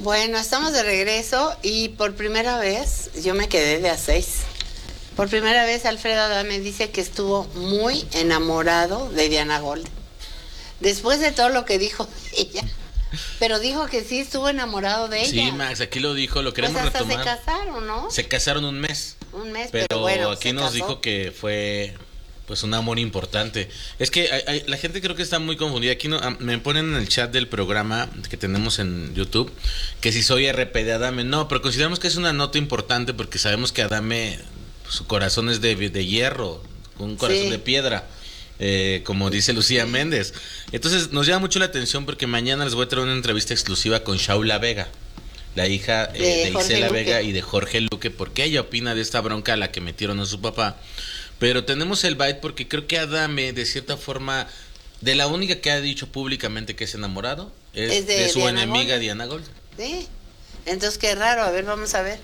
Bueno, estamos de regreso y por primera vez yo me quedé de a 6. Por primera vez Alfredo Adame dice que estuvo muy enamorado de Diana Golden. Después de todo lo que dijo de ella. Pero dijo que sí estuvo enamorado de ella. Sí, Max, aquí lo dijo, lo queremos pues hasta retomar. Se casaron, ¿no? Se casaron un mes. Un mes, pero bueno, aquí nos dijo que fue pues un amor importante. Es que la gente creo que está muy confundida. Aquí me ponen en el chat del programa que tenemos en YouTube que si soy RP de Adame. No, pero consideramos que es una nota importante porque sabemos que Adame, su corazón es de hierro, un corazón de piedra. Como dice Lucía Méndez. Entonces nos llama mucho la atención porque mañana les voy a traer una entrevista exclusiva con Shaula Vega, la hija de Isela Vega y de Jorge Luque, porque ella opina de esta bronca a la que metieron a su papá. Pero tenemos el bite porque creo que Adame, de cierta forma, de la única que ha dicho públicamente que es enamorado, es de su Diana enemiga Golden. Diana Golden. Sí, entonces qué raro, a ver, vamos a ver.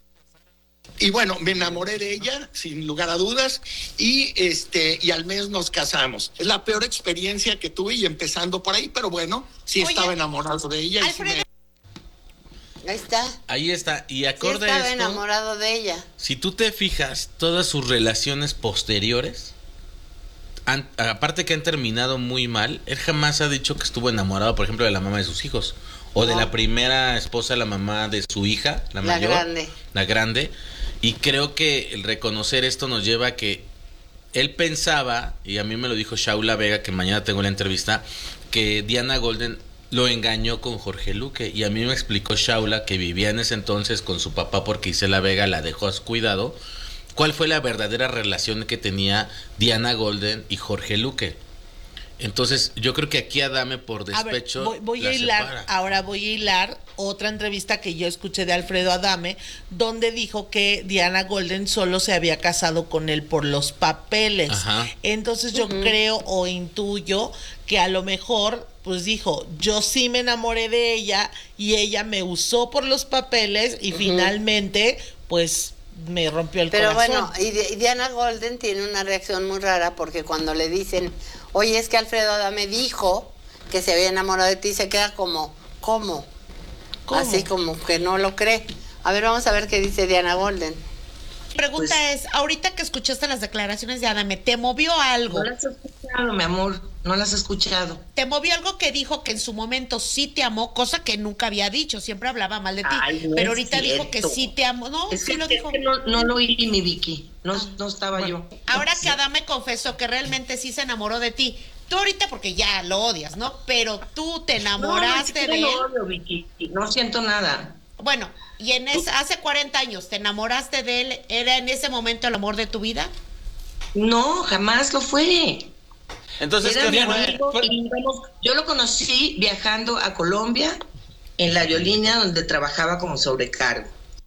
Y bueno, me enamoré de ella, sin lugar a dudas, y al mes nos casamos. Es la peor experiencia que tuve y empezando por ahí, pero bueno, sí estaba enamorado de ella. Alfredo. Ahí está. Ahí está. Y acorde sí estaba a esto, enamorado de ella. Si tú te fijas, todas sus relaciones posteriores, aparte que han terminado muy mal, él jamás ha dicho que estuvo enamorado, por ejemplo, de la mamá de sus hijos. O de la primera esposa, la mamá de su hija, la mayor. La grande. Y creo que el reconocer esto nos lleva a que él pensaba, y a mí me lo dijo Shaula Vega, que mañana tengo la entrevista, que Diana Golden lo engañó con Jorge Luque. Y a mí me explicó Shaula que vivía en ese entonces con su papá porque Isela Vega la dejó a su cuidado. ¿Cuál fue la verdadera relación que tenía Diana Golden y Jorge Luque? Entonces, yo creo que aquí Adame por despecho. A ver, voy a hilar otra entrevista que yo escuché de Alfredo Adame, donde dijo que Diana Golden solo se había casado con él por los papeles. Ajá. Entonces yo creo o intuyo que a lo mejor, pues dijo, yo sí me enamoré de ella y ella me usó por los papeles y finalmente, pues me rompió el corazón. Pero bueno, y Diana Golden tiene una reacción muy rara porque cuando le dicen, oye, es que Alfredo Adame dijo que se había enamorado de ti, se queda como, ¿cómo? Así como que no lo cree. A ver, vamos a ver qué dice Diana Golden. Mi pregunta es, ahorita que escuchaste las declaraciones de Adame, ¿te movió algo? No las he escuchado, mi amor, no las he escuchado. ¿Te movió algo que dijo que en su momento sí te amó, cosa que nunca había dicho, siempre hablaba mal de ti? Ay, no, pero ahorita dijo que sí te amó, ¿no? Es sí que, lo dijo. Es que no lo oí, mi Vicky, no estaba yo. Ahora que Adame confesó que realmente sí se enamoró de ti, tú ahorita porque ya lo odias, ¿no? Pero tú te enamoraste de él. No odio, Vicky, no siento nada. Bueno, y hace 40 años, ¿te enamoraste de él? ¿Era en ese momento el amor de tu vida? No, jamás lo fue. Entonces, era mi amigo y, bueno, yo lo conocí viajando a Colombia en la aerolínea donde trabajaba como sobrecargo.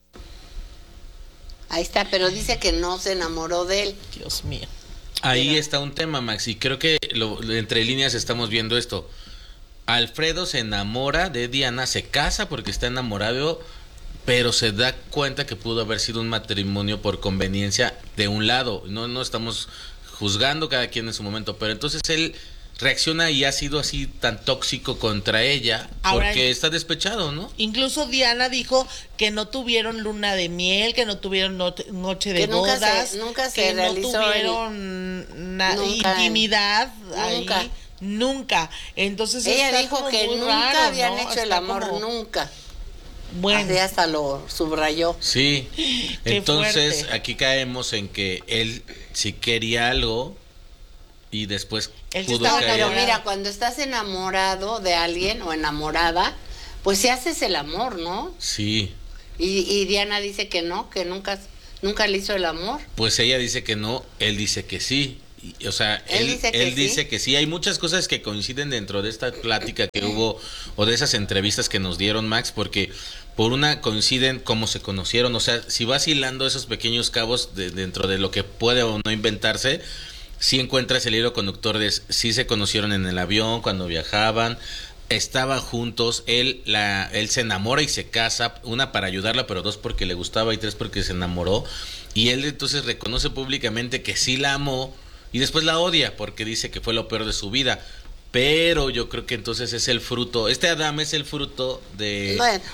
Ahí está, pero dice que no se enamoró de él. Dios mío. Ahí está un tema, Max, y creo que entre líneas estamos viendo esto. Alfredo se enamora de Diana, se casa porque está enamorado, pero se da cuenta que pudo haber sido un matrimonio por conveniencia de un lado. No estamos juzgando cada quien en su momento, pero entonces él reacciona y ha sido así tan tóxico contra ella porque está despechado, ¿no? Incluso Diana dijo que no tuvieron luna de miel, que no tuvieron noche de bodas, nunca se que realizó no tuvieron intimidad ahí. Nunca. Entonces ella dijo que nunca raro, habían ¿no? hecho el amor, nunca. Bueno. Así hasta lo subrayó. Sí. Entonces fuerte. aquí caemos en que él sí quería algo y después pudo caer. Pero mira, cuando estás enamorado de alguien o enamorada, pues si haces el amor, ¿no? Sí. Y Diana dice que no, que nunca le hizo el amor. Pues ella dice que no, él dice que sí. O sea, él dice que sí. Hay muchas cosas que coinciden dentro de esta plática que hubo o de esas entrevistas que nos dieron, Max, porque por una coinciden cómo se conocieron. O sea, si vas hilando esos pequeños cabos dentro de lo que puede o no inventarse, sí encuentras el hilo conductor de sí se conocieron en el avión cuando viajaban, estaban juntos, él se enamora y se casa, una para ayudarla, pero dos porque le gustaba y tres porque se enamoró, y él entonces reconoce públicamente que sí la amó y después la odia porque dice que fue lo peor de su vida. Pero yo creo que entonces es el fruto, Adame es el fruto de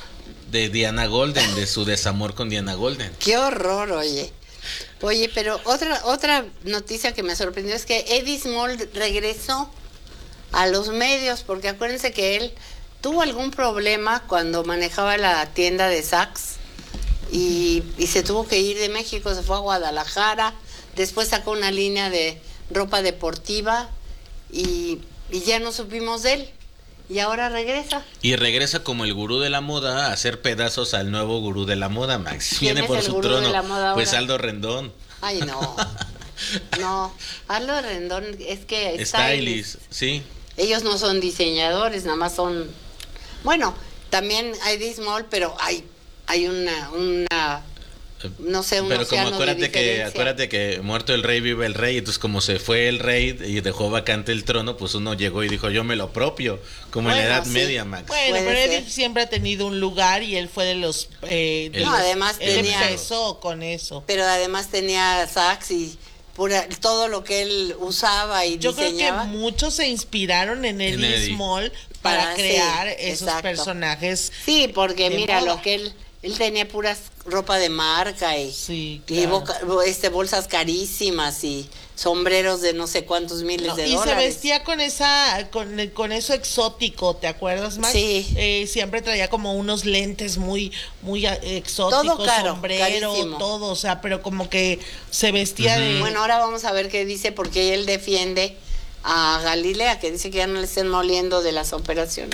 de Diana Golden, de su desamor con Diana Golden. Qué horror, oye. Oye, pero otra noticia que me sorprendió es que Eddie Small regresó a los medios, porque acuérdense que él tuvo algún problema cuando manejaba la tienda de Saks y se tuvo que ir de México, se fue a Guadalajara, después sacó una línea de ropa deportiva y ya no supimos de él. Y ahora regresa. Y regresa como el gurú de la moda a hacer pedazos al nuevo gurú de la moda, Max. Viene por su trono. Pues Aldo Rendón. Ay, no. No, Aldo Rendón es que Stylist, sí. Ellos no son diseñadores, nada más son... Bueno, también hay Eddie Small, pero hay una no sé, un pero como océano acuérdate que muerto el rey vive el rey, entonces como se fue el rey y dejó vacante el trono, pues uno llegó y dijo yo me lo propio, como en la Edad Media, Max. Bueno, pero él siempre ha tenido un lugar y él fue de los además él empezó con eso. Pero además tenía Saks y todo lo que él usaba y yo diseñaba. Creo que muchos se inspiraron en Eddie Small para crear esos personajes. Sí, porque mira moda. Lo que él tenía puras ropa de marca y, sí, claro. y bolsas carísimas y sombreros de no sé cuántos miles de dólares. Y se vestía con eso exótico, ¿te acuerdas, Max? Sí. Siempre traía como unos lentes muy exóticos, todo caro, sombrero, carísimo. Todo, o sea, pero como que se vestía de... Bueno, ahora vamos a ver qué dice, porque él defiende a Galilea, que dice que ya no le estén moliendo de las operaciones.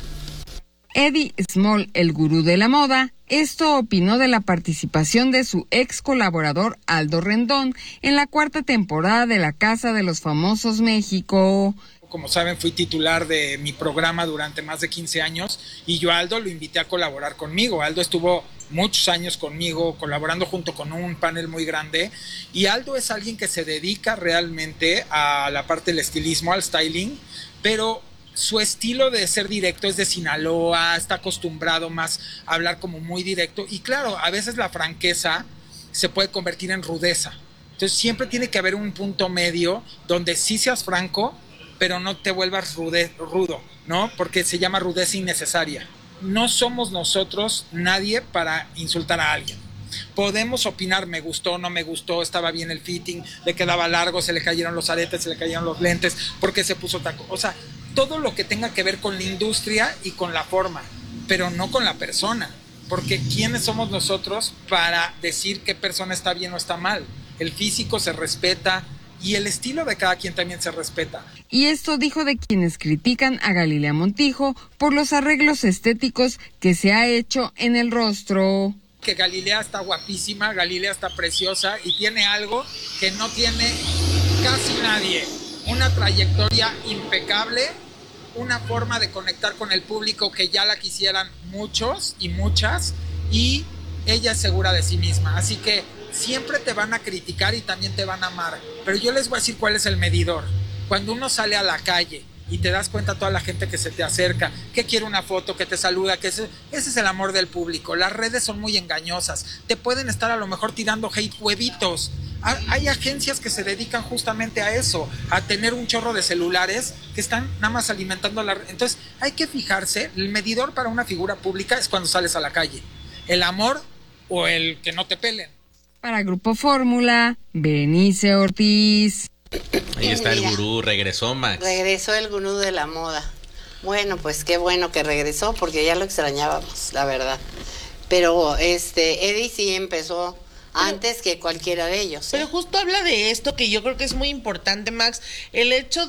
Eddie Small, el gurú de la moda, esto opinó de la participación de su ex colaborador Aldo Rendón en la 4ª temporada de La Casa de los Famosos México. Como saben, fui titular de mi programa durante más de 15 años y yo a Aldo lo invité a colaborar conmigo. Aldo estuvo muchos años conmigo colaborando junto con un panel muy grande y Aldo es alguien que se dedica realmente a la parte del estilismo, al styling, pero su estilo de ser directo es de Sinaloa, está acostumbrado más a hablar como muy directo y claro, a veces la franqueza se puede convertir en rudeza. Entonces siempre tiene que haber un punto medio donde sí seas franco, pero no te vuelvas rudo, ¿no? Porque se llama rudeza innecesaria. No somos nosotros nadie para insultar a alguien. Podemos opinar, me gustó, no me gustó, estaba bien el fitting, le quedaba largo, se le cayeron los aretes, se le cayeron los lentes, porque se puso taco. O sea, todo lo que tenga que ver con la industria y con la forma, pero no con la persona. Porque ¿quiénes somos nosotros para decir qué persona está bien o está mal? El físico se respeta y el estilo de cada quien también se respeta. Y esto dijo de quienes critican a Galilea Montijo por los arreglos estéticos que se ha hecho en el rostro. Que Galilea está guapísima, Galilea está preciosa y tiene algo que no tiene casi nadie. Una trayectoria impecable, una forma de conectar con el público que ya la quisieran muchos y muchas, y ella es segura de sí misma. Así que siempre te van a criticar y también te van a amar. Pero yo les voy a decir cuál es el medidor. Cuando uno sale a la calle y te das cuenta toda la gente que se te acerca, que quiere una foto, que te saluda, que ese es el amor del público. Las redes son muy engañosas, te pueden estar a lo mejor tirando hate, huevitos. Hay agencias que se dedican justamente a eso, a tener un chorro de celulares que están nada más alimentando la red. Entonces hay que fijarse, el medidor para una figura pública es cuando sales a la calle, el amor o el que no te pelen. Para Grupo Fórmula, Berenice Ortiz. Ahí está el gurú, regresó Max. Regresó el gurú de la moda. Bueno, pues qué bueno que regresó, porque ya lo extrañábamos, la verdad. Pero Eddie sí empezó antes que cualquiera de ellos. Pero justo habla de esto que yo creo que es muy importante, Max, el hecho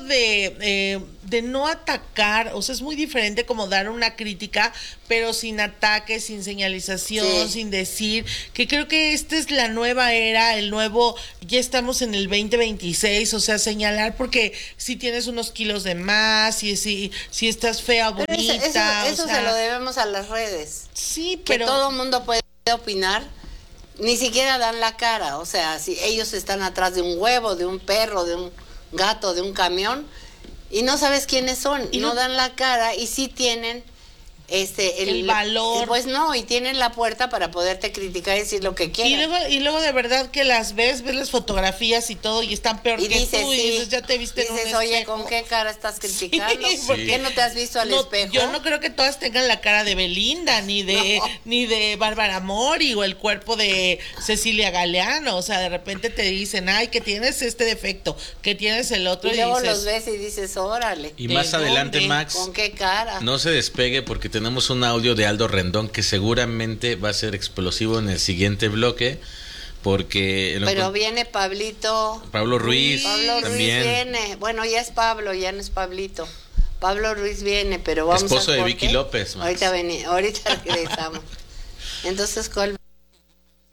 de no atacar, o sea, es muy diferente como dar una crítica, pero sin ataque, sin señalización, sin decir, que creo que esta es la nueva era, ya estamos en el 2026, o sea, señalar porque si tienes unos kilos de más, si estás fea, bonita. Eso se lo debemos a las redes. Sí, pero que todo el mundo puede opinar. Ni siquiera dan la cara, o sea, si ellos están atrás de un huevo, de un perro, de un gato, de un camión, y no sabes quiénes son, y no dan la cara, y sí tienen el valor. Pues no, y tienen la puerta para poderte criticar y decir lo que quieran. Y luego de verdad que las ves las fotografías y todo y están peor que dices, tú, y dices, ya te viste en un espejo. Oye, ¿con qué cara estás criticando? ¿Por qué no te has visto al espejo? Yo no creo que todas tengan la cara de Belinda, ni de Bárbara Mori o el cuerpo de Cecilia Galeano. O sea, de repente te dicen, ay, que tienes este defecto, que tienes el otro. Y luego los ves y dices, órale. Y más adelante, Max, ¿con qué cara? No se despegue porque tenemos un audio de Aldo Rendón que seguramente va a ser explosivo en el siguiente bloque. Porque pero viene Pablo Ruiz también. Viene. Bueno, ya es Pablo, ya no es Pablito. Pablo Ruiz viene, pero vamos esposo a de Vicky López, Max. Ahorita regresamos. Entonces, ¿cuál?